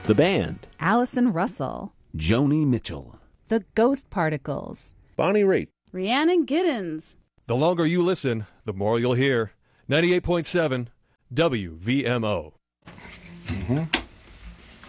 The band. Allison Russell. Joni Mitchell. The Ghost Particles. Bonnie Raitt. Rhiannon Giddens. The longer you listen, the more you'll hear. 98.7 WVMO.